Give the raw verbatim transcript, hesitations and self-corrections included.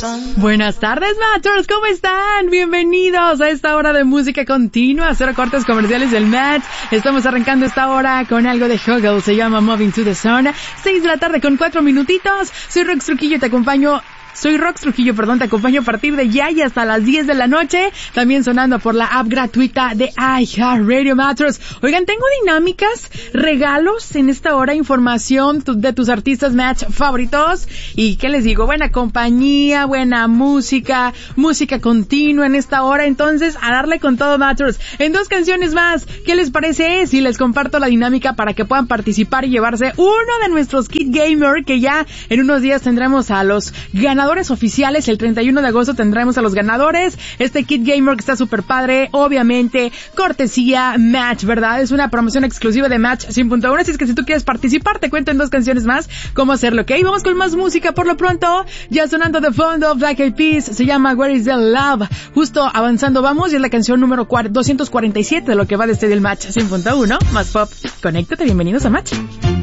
Buenas tardes, Matchers, ¿cómo están? Bienvenidos a esta hora de música continua, cero cortes comerciales del Match. Estamos arrancando esta hora con algo de Huggle, se llama Moving to the Sun. Seis de la tarde con cuatro minutitos. Soy Rox Trujillo y te acompaño Soy Rox Trujillo, perdón, te acompaño a partir de ya y hasta las diez de la noche, también sonando por la app gratuita de iHeartRadio Mattress. Oigan, tengo dinámicas, regalos en esta hora, información de tus artistas Match favoritos, y ¿qué les digo? Buena compañía, buena música, música continua en esta hora, entonces a darle con todo, Mattress. En dos canciones más, ¿qué les parece si les comparto la dinámica para que puedan participar y llevarse uno de nuestros Kit Gamer, que ya en unos días tendremos a los ganadores oficiales? El treinta y uno de agosto tendremos a los ganadores. Este Kit Gamer que está súper padre, obviamente cortesía Match, ¿verdad? Es una promoción exclusiva de Match cien punto uno, así es que si tú quieres participar, te cuento en dos canciones más cómo hacerlo, ¿ok? Vamos con más música por lo pronto, ya sonando de fondo, Black Eyed Peas, se llama Where is the Love. Justo avanzando vamos, y es la canción número doscientos cuarenta y siete de lo que va desde el Match cien punto uno, más pop. Conéctate, bienvenidos a Match.